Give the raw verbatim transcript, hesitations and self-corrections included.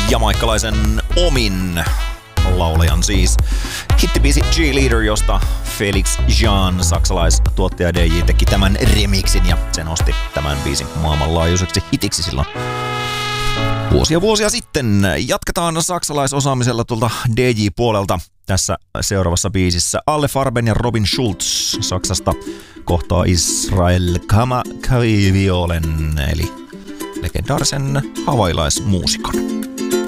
jamaikkalaisen Omin laulajan siis. Hittibiisi G-Leader, josta Felix Jean, saksalaistuottaja D J, teki tämän remixin ja se nosti tämän biisin maailmanlaajuiseksi hitiksi silloin vuosia vuosia sitten. Jatketaan saksalaisosaamisella tuolta D J-puolelta tässä seuraavassa biisissä. Alle Farben ja Robin Schulz Saksasta kohtaa Israel Kamakaiviolen, eli legendaarisen havailaismuusikon.